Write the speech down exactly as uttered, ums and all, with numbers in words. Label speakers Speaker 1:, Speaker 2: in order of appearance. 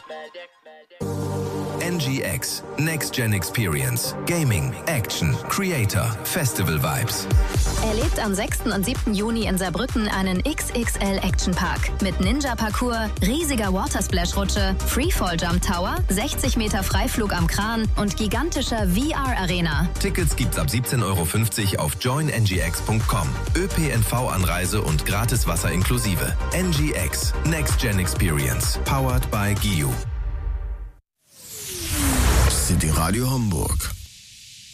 Speaker 1: N G X, Next Gen Experience, Gaming, Action, Creator, Festival Vibes.
Speaker 2: Erlebt am sechsten und siebten Juni in Saarbrücken einen X X L Action Park mit Ninja-Parcours, riesiger Watersplash-Rutsche, Freefall-Jump Tower, sechzig Meter Freiflug am Kran und gigantischer V R-Arena.
Speaker 1: Tickets gibt's ab siebzehn Euro fünfzig auf join n g x punkt com. Ö P N V-Anreise und gratis Wasser inklusive. N G X, Next Gen Experience, powered by G I U.
Speaker 3: City Radio Hamburg.